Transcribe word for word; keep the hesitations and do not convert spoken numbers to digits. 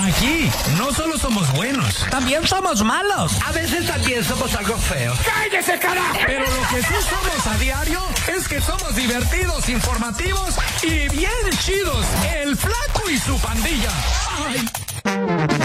Aquí no solo somos buenos, también somos malos. A veces también somos algo feos. ¡Cállese, carajo! Pero lo que sí somos a diario es que somos divertidos, informativos y bien chidos. El Flaco y su pandilla. ¡Ay!